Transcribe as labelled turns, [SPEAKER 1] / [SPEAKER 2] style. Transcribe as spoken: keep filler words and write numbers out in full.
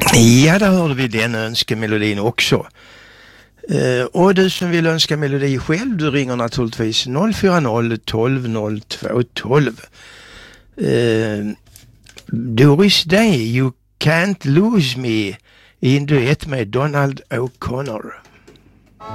[SPEAKER 1] Ja, där hörde vi den önskemelodin också. Uh, och du som vill önska melodi själv, du ringer naturligtvis noll fyra noll tolv noll två tolv. Uh, Doris Day, You Can't Lose Me, i en duett med Donald O'Connor.